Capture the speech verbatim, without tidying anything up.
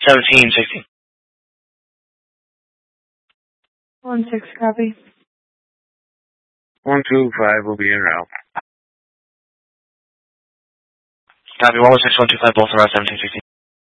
seventeen sixty. One six, copy. One two five will be en route. Copy, one one six, one two five, both around seventeen sixty.